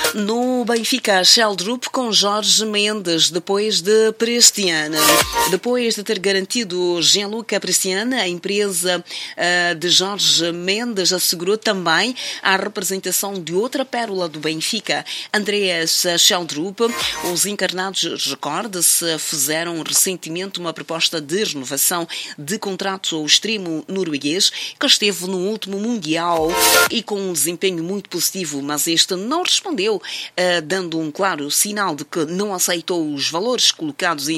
No Benfica, Sheldrup com Jorge Mendes, depois de Prestiana. Depois de ter garantido Gianluca Prestiana, a empresa de Jorge Mendes assegurou também a representação de outra pérola do Benfica, Andreas Sheldrup. Os encarnados, recorde-se, fizeram recentemente uma proposta de renovação de contrato ao extremo norueguês, que esteve no último Mundial e com um desempenho muito positivo, mas este não respondeu, dando um claro sinal de que não aceitou os valores colocados em